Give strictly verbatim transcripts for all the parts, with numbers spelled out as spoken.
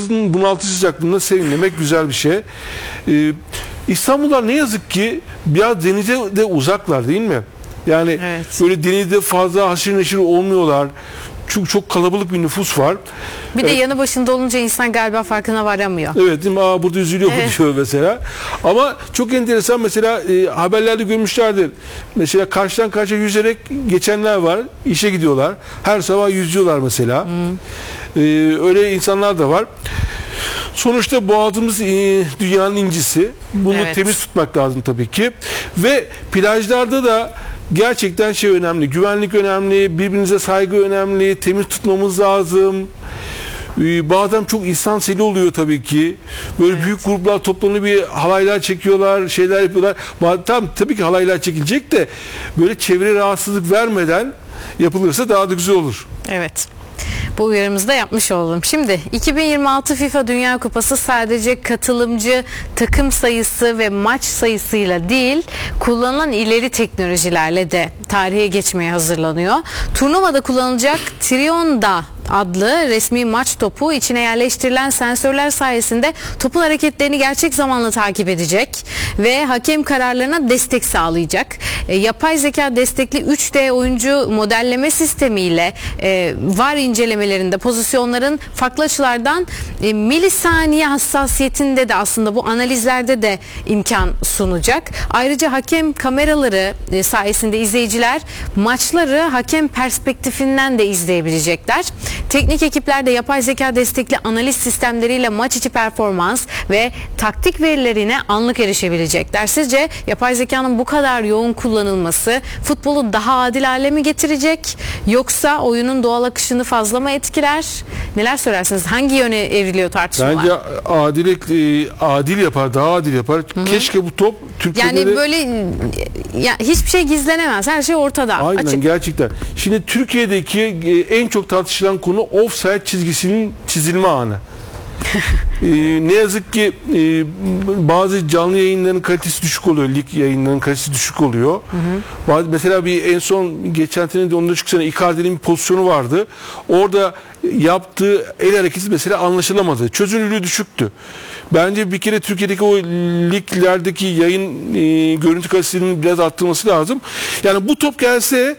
yazın bunaltı sıcaklığında serinlemek güzel bir şey. Ee, İstanbul'da ne yazık ki biraz denize de uzaklar değil mi? Yani evet. böyle denizde fazla haşır neşir olmuyorlar. Çünkü çok kalabalık bir nüfus var. Bir de evet. yanı başında olunca insan galiba farkına varamıyor. Evet değil mi? Aa, burada üzülüyor evet. diyor mesela. Ama çok enteresan mesela e, haberlerde görmüşlerdir. Mesela karşıdan karşıya yüzerek geçenler var. İşe gidiyorlar. Her sabah yüzüyorlar mesela. Hmm. E, öyle insanlar da var. Sonuçta boğazımız e, dünyanın incisi. Bunu evet. temiz tutmak lazım tabii ki. Ve plajlarda da gerçekten şey önemli, güvenlik önemli, birbirinize saygı önemli, temiz tutmamız lazım. Ee, bazen çok insan seli oluyor tabii ki. Böyle evet. büyük gruplar toplanıp bir halaylar çekiyorlar, şeyler yapıyorlar. Tam tabii ki halaylar çekilecek de böyle çevre rahatsızlık vermeden yapılırsa daha da güzel olur. Evet. Bu uyarımızı da yapmış oldum. Şimdi iki bin yirmi altı FIFA Dünya Kupası sadece katılımcı takım sayısı ve maç sayısıyla değil, kullanılan ileri teknolojilerle de tarihe geçmeye hazırlanıyor. Turnuvada kullanılacak Trionda adlı resmi maç topu içine yerleştirilen sensörler sayesinde topun hareketlerini gerçek zamanlı takip edecek ve hakem kararlarına destek sağlayacak. E, yapay zeka destekli üç D oyuncu modelleme sistemiyle e, V A R incelemelerinde pozisyonların farklı açılardan e, milisaniye hassasiyetinde de aslında bu analizlerde de imkan sunacak. Ayrıca hakem kameraları e, sayesinde izleyiciler maçları hakem perspektifinden de izleyebilecekler. Teknik ekipler de yapay zeka destekli analiz sistemleriyle maç içi performans ve taktik verilerine anlık erişebilecekler. Sizce yapay zekanın bu kadar yoğun kullanılması futbolu daha adil hale mi getirecek, yoksa oyunun doğal akışını fazla mı etkiler? Neler söylersiniz? Hangi yöne evriliyor tartışmalar? Bence adil, adil yapar, daha adil yapar. Hı-hı. Keşke bu top Türkiye'de yani de... böyle ya hiçbir şey gizlenemez. Her şey ortada. Aynen açık. Gerçekten. Şimdi Türkiye'deki en çok tartışılan konu offside çizgisinin çizilme anı. ee, ne yazık ki e, bazı canlı yayınların kalitesi düşük oluyor. Lig yayınlarının kalitesi düşük oluyor. Hı hı. Bazı, mesela bir en son geçen sene de ondan çık sene Icardi'nin bir pozisyonu vardı. Orada yaptığı el hareketi mesela anlaşılamadı. Çözünürlüğü düşüktü. Bence bir kere Türkiye'deki o liglerdeki yayın e, görüntü kalitesinin biraz arttırılması lazım. Yani bu top gelse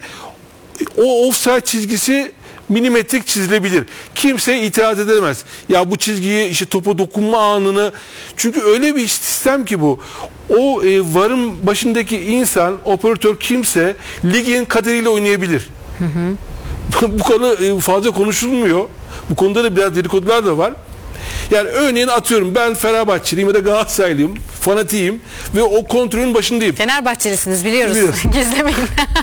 o offside çizgisi milimetrik çizilebilir. Kimse itiraz edemez. Ya bu çizgiyi işte topa dokunma anını, çünkü öyle bir sistem ki bu. O e, V A R'ın başındaki insan, operatör kimse ligin kaderiyle oynayabilir. Hı hı. Bu konu e, fazla konuşulmuyor. Bu konuda da biraz dedikodular da var. Yani örneğin atıyorum ben Fenerbahçeliyim ya da Galatasaraylıyım, fanatiyim ve o kontrolün başındayım. Fenerbahçelisiniz biliyoruz. Gizlemeyin.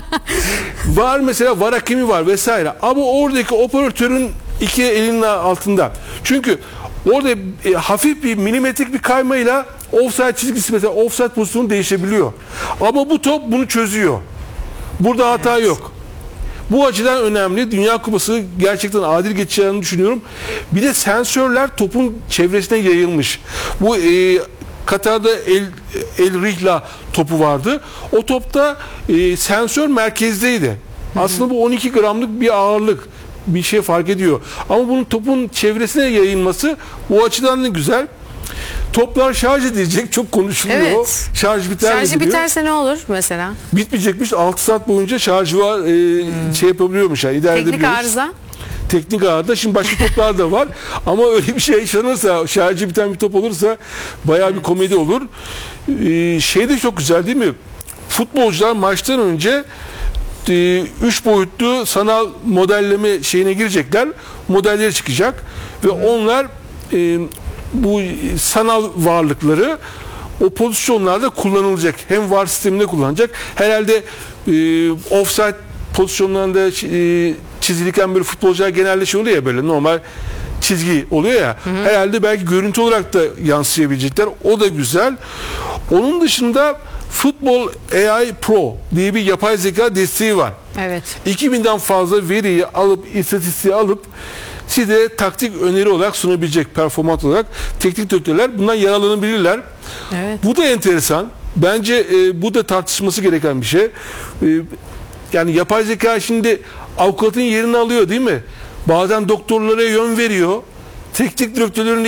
Var mesela, var hakemi var vesaire. Ama oradaki operatörün iki elinin altında. Çünkü orada e, hafif bir milimetrik bir kaymayla offside çizgisi, mesela offside pozisyonu değişebiliyor. Ama bu top bunu çözüyor. Burada hata evet. yok. Bu açıdan önemli. Dünya Kupası gerçekten adil geçeceğini düşünüyorum. Bir de sensörler topun çevresine yayılmış. Bu e, Katar'da El, El Rihla topu vardı. O topta e, sensör merkezdeydi. Hı hı. Aslında bu on iki gramlık bir ağırlık. Bir şey fark ediyor. Ama bunun topun çevresine yayılması bu açıdan da güzel. Toplar şarj edilecek, çok konuşuluyor. Evet. Şarj biter Şarjı biterse ne olur mesela? Bitmeyecekmiş. altı saat boyunca şarjı var. E, hmm. Şey yapabiliyormuş. Yani, idare Teknik arıza? Teknik arıza. Şimdi başka toplar da var. Ama öyle bir şey yaşanırsa, şarjı biten bir top olursa bayağı bir komedi olur. E, şey de çok güzel değil mi? Futbolcular maçtan önce e, üç boyutlu sanal modelleme şeyine girecekler. Modelleri çıkacak. Ve hmm. onlar e, bu sanal varlıkları o pozisyonlarda kullanılacak. Hem V A R sisteminde kullanacak. Herhalde e, offside pozisyonlarında e, çizilirken böyle futbolcular genelde şey oluyor ya, böyle normal çizgi oluyor ya. Hı hı. Herhalde belki görüntü olarak da yansıyabilecekler. O da güzel. Onun dışında Futbol A I Pro diye bir yapay zeka desteği var. Evet. iki binden fazla veriyi alıp, istatistiği alıp size taktik öneri olarak sunabilecek, performans olarak teknik direktörler bundan yararlanabilirler. Evet. Bu da enteresan. Bence e, bu da tartışılması gereken bir şey. E, yani yapay zeka şimdi avukatın yerini alıyor değil mi? Bazen doktorlara yön veriyor. Teknik direktörlerin